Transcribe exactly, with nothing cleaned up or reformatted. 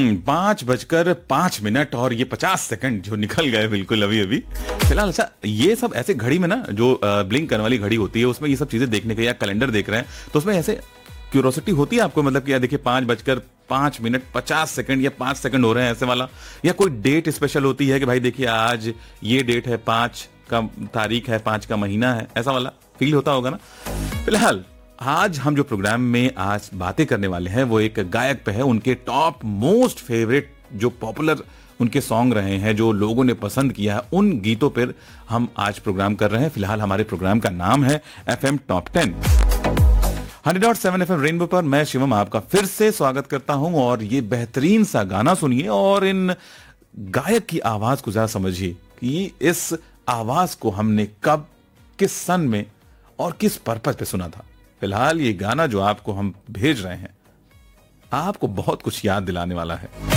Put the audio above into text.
हम्म पांच बजकर पांच मिनट और ये पचास सेकंड जो निकल गए बिल्कुल अभी अभी। फिलहाल अच्छा, ये सब ऐसे घड़ी में ना जो ब्लिंक करने वाली घड़ी होती है उसमें ये सब चीजें देखने के, या कैलेंडर देख रहे हैं तो उसमें ऐसे क्यूरोसिटी होती है आपको, मतलब कि यार देखिए पांच बजकर पांच मिनट पचास सेकंड या पांच सेकंड हो रहे हैं ऐसे वाला, या कोई डेट स्पेशल होती है कि भाई देखिए आज ये डेट है, पांच का तारीख है, पांच का महीना है, ऐसा वाला फील होता होगा ना। फिलहाल आज हम जो प्रोग्राम में आज बातें करने वाले हैं वो एक गायक पे है, उनके टॉप मोस्ट फेवरेट जो पॉपुलर उनके सॉन्ग रहे हैं, जो लोगों ने पसंद किया है, उन गीतों पर हम आज प्रोग्राम कर रहे हैं। फिलहाल हमारे प्रोग्राम का नाम है F M top ten. Hundred dot seven F M rainbow पर मैं शिवम आपका फिर से स्वागत करता हूं, और ये बेहतरीन सा गाना सुनिए और इन गायक की आवाज को जरा समझिए कि इस आवाज को हमने कब, किस सन में और किस पर्पज पे सुना था। फिलहाल ये गाना जो आपको हम भेज रहे हैं आपको बहुत कुछ याद दिलाने वाला है।